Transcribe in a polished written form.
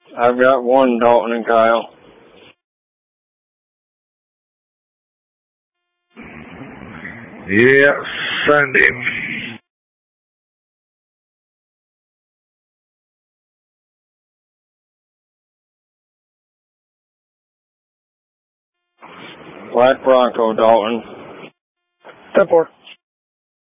I've got one, Dalton and Kyle. Yeah, send him. Black Bronco, Dalton. 10-4.